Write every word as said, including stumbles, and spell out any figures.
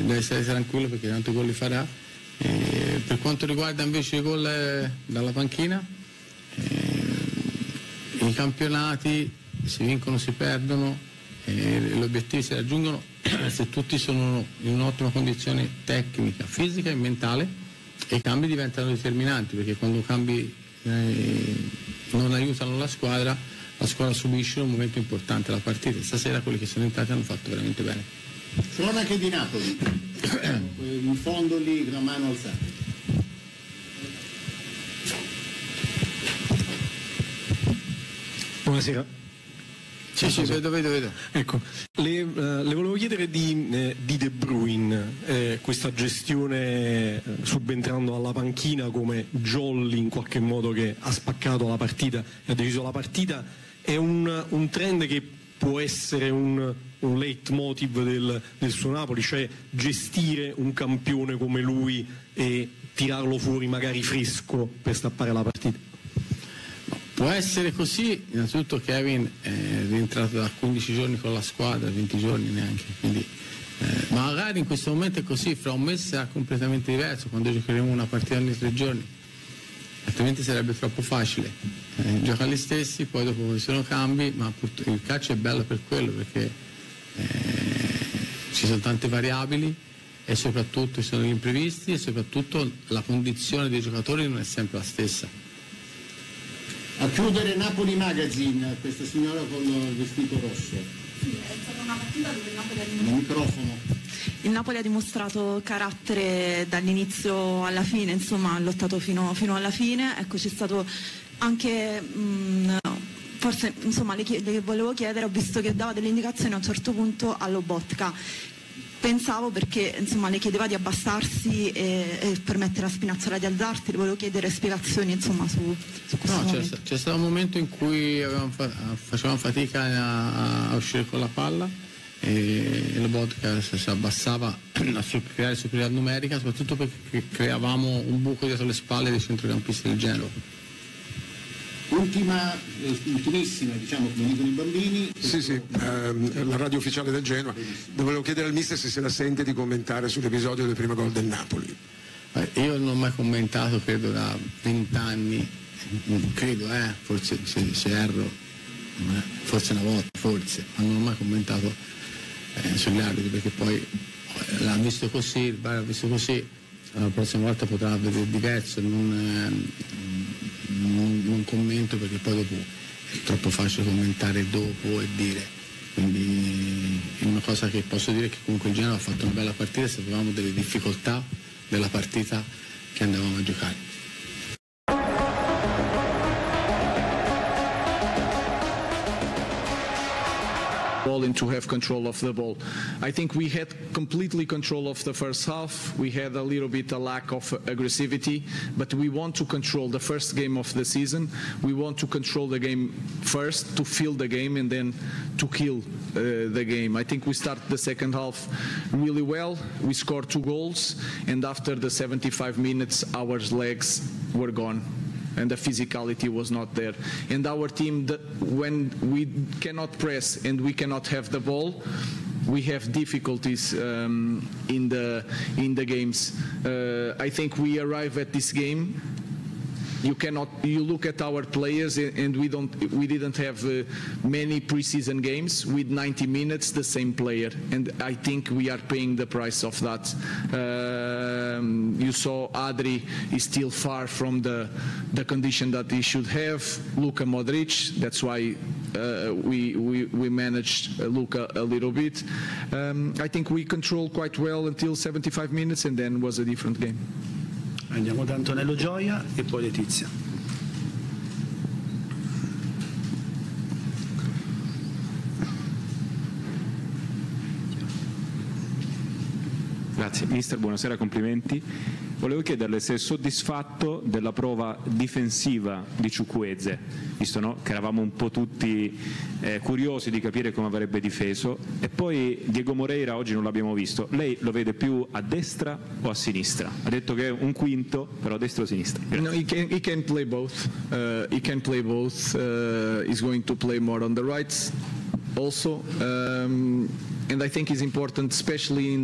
deve stare tranquillo perché tanto gol li farà. Eh, per quanto riguarda invece i gol eh, dalla panchina, eh, i campionati si vincono, si perdono, eh, gli obiettivi si raggiungono se tutti sono in un'ottima condizione tecnica, fisica e mentale, e i cambi diventano determinanti, perché quando cambi eh, non aiutano la squadra, la squadra subisce un momento importante della partita. Stasera quelli che sono entrati hanno fatto veramente bene. Cronache di Napoli, in fondo lì, una mano alzata. Buonasera. Sì, sì, vedo, vedo, vedo. Ecco, le, uh, le volevo chiedere di, eh, di De Bruyne, eh, questa gestione eh, subentrando alla panchina come jolly in qualche modo, che ha spaccato la partita e ha deciso la partita, è un, un trend che può essere un, un leitmotiv del, del suo Napoli, cioè gestire un campione come lui e tirarlo fuori magari fresco per stappare la partita? Può essere così. Innanzitutto Kevin è rientrato da quindici giorni con la squadra, venti giorni neanche, quindi, eh, ma magari in questo momento è così, fra un mese sarà completamente diverso, quando giocheremo una partita ogni tre giorni, altrimenti sarebbe troppo facile. Eh, gioca gli stessi, poi dopo ci sono cambi, ma il calcio è bello per quello, perché eh, ci sono tante variabili e soprattutto ci sono gli imprevisti, e soprattutto la condizione dei giocatori non è sempre la stessa. A chiudere Napoli Magazine, questa signora con il vestito rosso. Sì, è stata una partita dove il Napoli ha Il dimostrato, microfono. il Napoli ha dimostrato carattere dall'inizio alla fine, insomma ha lottato fino, fino alla fine. Ecco, c'è stato anche mh, forse, insomma, le, le volevo chiedere, ho visto che dava delle indicazioni a un certo punto a Lobotka. Pensavo, perché insomma le chiedeva di abbassarsi e, e permettere a Spinazzola di alzarsi, le volevo chiedere spiegazioni insomma su, su questo no, momento. c'è, c'è stato un momento in cui fa, facevamo fatica a, a uscire con la palla, e Lobotka si abbassava a creare superiorità numerica, soprattutto perché creavamo un buco dietro le spalle dei centrocampisti del Genoa. Ultima, eh, ultimissima, diciamo, come dicono i bambini. Sì, sì, ehm, la radio ufficiale del Genoa. Volevo chiedere al mister se se la sente di commentare sull'episodio del primo gol del Napoli. Eh, io non ho mai commentato, credo da vent'anni, credo, eh, forse se, se erro, eh, forse una volta, forse, ma non ho mai commentato eh, sugli arbitri, perché poi eh, l'ha visto così, il V A R l'ha visto così, la prossima volta potrà vedere diverso. Non, eh, Non, non commento, perché poi dopo è troppo facile commentare dopo e dire, quindi è una cosa che posso dire, che comunque il Genoa ha fatto una bella partita, sapevamo delle difficoltà della partita che andavamo a giocare. And to have control of the ball. I think we had completely control of the first half. We had a little bit a lack of aggressivity, but we want to control the first game of the season. We want to control the game first, to feel the game, and then to kill uh, the game. I think we started the second half really well. We scored two goals, and after the seventy-five minutes, our legs were gone, and the physicality was not there. And our team, the, when we cannot press and we cannot have the ball, we have difficulties um, in the in the games. Uh, I think we arrive at this game. You cannot. You look at our players, and we don't. We didn't have uh, many preseason games with ninety minutes, the same player, and I think we are paying the price of that. Um, you saw Adri is still far from the the condition that he should have. Luka Modric. That's why uh, we we we managed Luka a little bit. Um, I think we controlled quite well until seventy-five minutes, and then was a different game. Andiamo da Antonello Gioia e poi Letizia. Grazie. Mister, buonasera, complimenti. Volevo chiederle se è soddisfatto della prova difensiva di Chukwueze, visto, no, che eravamo un po' tutti eh, curiosi di capire come avrebbe difeso, e poi Diego Moreira oggi non l'abbiamo visto. Lei lo vede più a destra o a sinistra? Ha detto che è un quinto, però a destra o a sinistra? No, he can, he can play both. Uh, he can play both. Uh, he's going to play more on the right also. Um, and I think it's important, especially in